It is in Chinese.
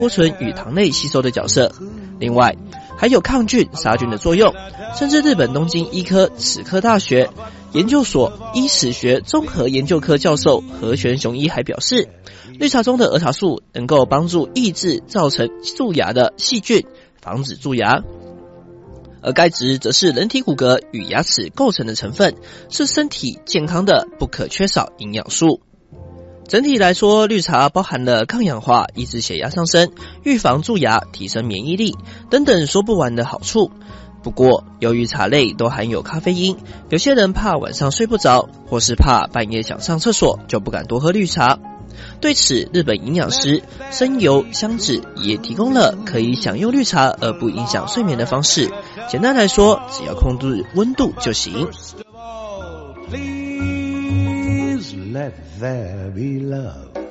脱醇与糖类吸收的角色。另外，还有抗菌、杀菌的作用。甚至日本东京医科齿科大学研究所医史学综合研究科教授河泉雄一还表示，绿茶中的儿茶素能够帮助抑制造成蛀牙的细菌，防止蛀牙。而钙质则是人体骨骼与牙齿构成的成分，是身体健康的不可缺少营养素。整体来说，绿茶包含了抗氧化、抑制血压上升、预防蛀牙、提升免疫力等等说不完的好处。不过，由于茶类都含有咖啡因，有些人怕晚上睡不着，或是怕半夜想上厕所，就不敢多喝绿茶。对此，日本营养师生油香子也提供了可以享用绿茶而不影响睡眠的方式。简单来说，只要控制温度就行。 Please let there be love.